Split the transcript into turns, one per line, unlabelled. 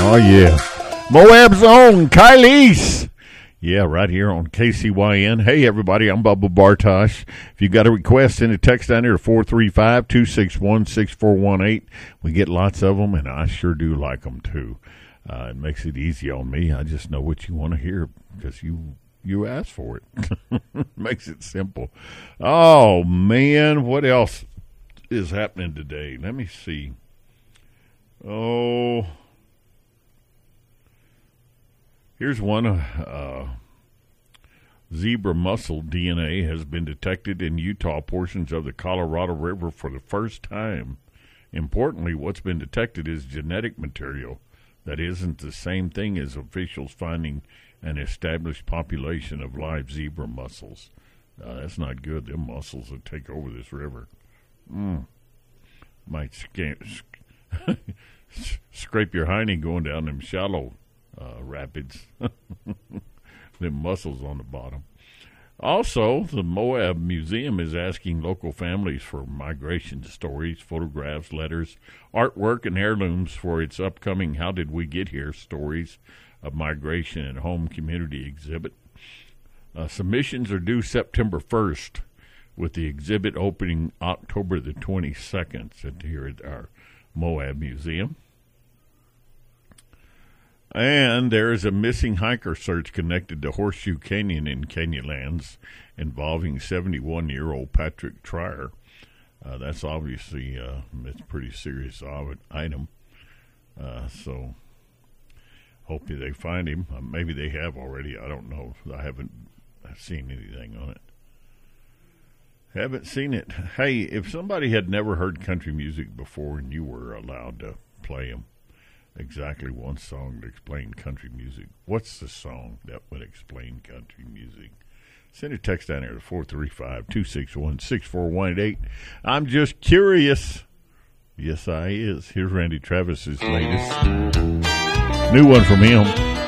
Oh, yeah. Moab's own Kylie's. Yeah, right here on KCYN. Hey, everybody, I'm Bubba Bartosh. If you got a request, send a text down here to 435-261-6418. We get lots of them, and I sure do like them, too. It makes it easy on me. I just know what you want to hear because you asked for it. Makes it simple. Oh, man, what else is happening today? Let me see. Oh, here's one. Zebra mussel DNA has been detected in Utah portions of the Colorado River for the first time. Importantly, what's been detected is genetic material that isn't the same thing as officials finding an established population of live zebra mussels. That's not good. Them mussels that take over this river. Might scrape your hiney going down them shallow rapids. Them mussels on the bottom. Also, the Moab Museum is asking local families for migration stories, photographs, letters, artwork, and heirlooms for its upcoming How Did We Get Here stories of migration and home community exhibit. Submissions are due September 1st, with the exhibit opening October the 22nd here at our Moab Museum. And there is a missing hiker search connected to Horseshoe Canyon in Canyonlands involving 71-year-old Patrick Trier. That's obviously it's a pretty serious item. So hope they find him. Maybe they have already. I don't know. I haven't seen anything on it. Haven't seen it. Hey, if somebody had never heard country music before and you were allowed to play them, exactly one song to explain country music, what's the song that would explain country music? Send a text down here to 435-261-6418. I'm just curious. Yes, I is. Here's Randy Travis's latest. New one from him.